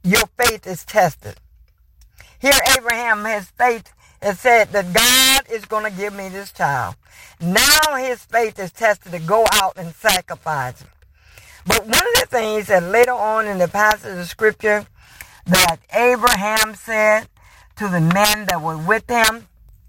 your faith is tested. Here Abraham, his faith has said that God is going to give me this child. Now his faith is tested to go out and sacrifice him. But one of the things that later on in the passage of scripture that Abraham said to the men that were with him,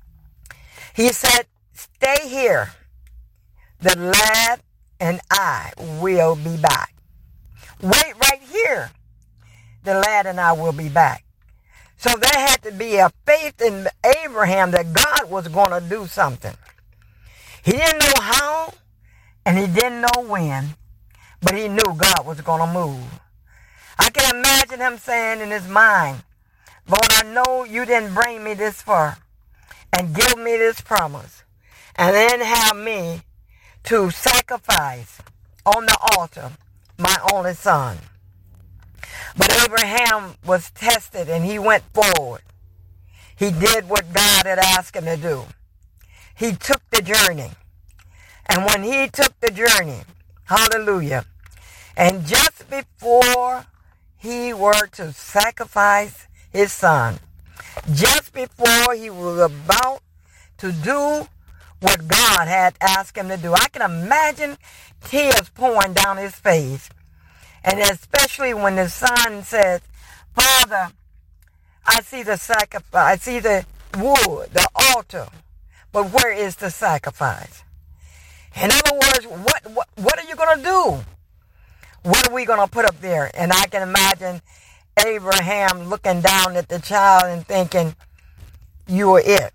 he said, stay here. The lad and I will be back. Wait right here. The lad and I will be back. So there had to be a faith in Abraham that God was going to do something. He didn't know how and he didn't know when, but he knew God was going to move. I can imagine him saying in his mind, Lord, I know you didn't bring me this far and give me this promise and then have me to sacrifice on the altar my only son. But Abraham was tested and he went forward. He did what God had asked him to do. He took the journey. And when he took the journey, hallelujah, and just before he were to sacrifice his son, just before he was about to do what God had asked him to do, I can imagine tears pouring down his face. And especially when the son says, Father, I see the sacrifice, I see the wood, the altar, but where is the sacrifice? In other words, what are you going to do? What are we going to put up there? And I can imagine Abraham looking down at the child and thinking, you are it.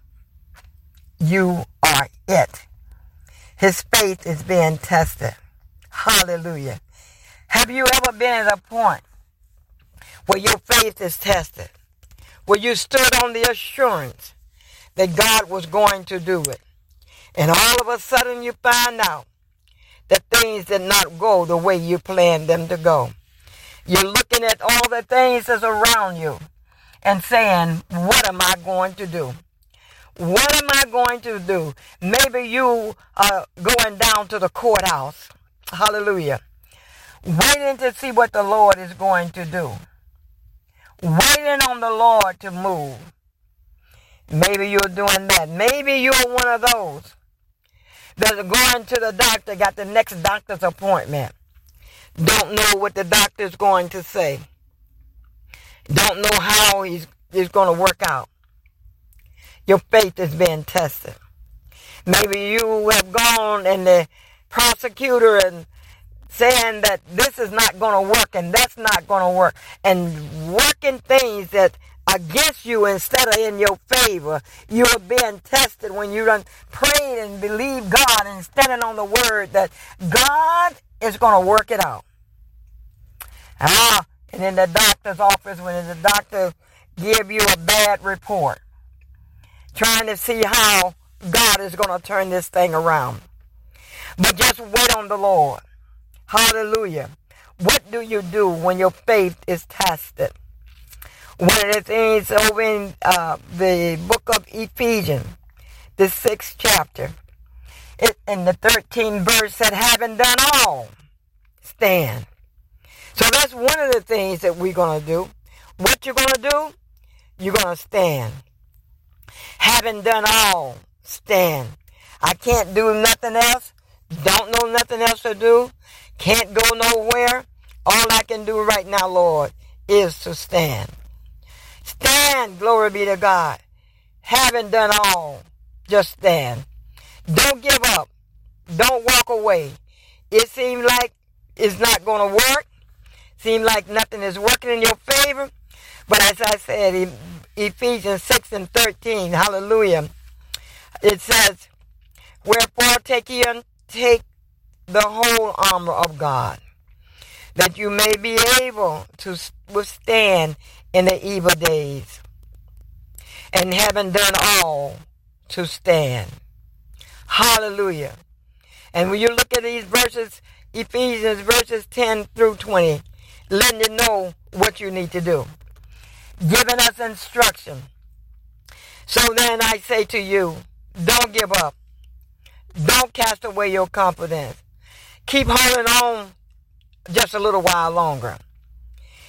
You are it. His faith is being tested. Hallelujah. Have you ever been at a point where your faith is tested, where you stood on the assurance that God was going to do it, and all of a sudden you find out that things did not go the way you planned them to go? You're looking at all the things that's around you and saying, what am I going to do? What am I going to do? Maybe you are going down to the courthouse. Hallelujah. Waiting to see what the Lord is going to do. Waiting on the Lord to move. Maybe you're doing that. Maybe you're one of those that are going to the doctor, got the next doctor's appointment. Don't know what the doctor's going to say. Don't know how he's going to work out. Your faith is being tested. Maybe you have gone and the prosecutor and saying that this is not going to work and that's not going to work, and working things that against you instead of in your favor. You are being tested when you done prayed and believe God and standing on the word that God is going to work it out. And in the doctor's office, when the doctor give you a bad report, trying to see how God is going to turn this thing around. But just wait on the Lord. Hallelujah. What do you do when your faith is tested? One of the things over in the book of Ephesians, the 6th chapter, in the 13th verse said, having done all, stand. So that's one of the things that we're going to do. What you're going to do? You're going to stand. Having done all, stand. I can't do nothing else. Don't know nothing else to do. Can't go nowhere. All I can do right now, Lord, is to stand. Stand, glory be to God. Having done all, just stand. Don't give up. Don't walk away. It seems like it's not going to work. Seems like nothing is working in your favor. But as I said, Ephesians 6 and 13, hallelujah, it says, wherefore take the whole armor of God, that you may be able to withstand in the evil days, and having done all, to stand. Hallelujah. And when you look at these verses, Ephesians verses 10 through 20, letting you know what you need to do, giving us instruction. So then I say to you, don't give up. Don't cast away your confidence. Keep holding on just a little while longer.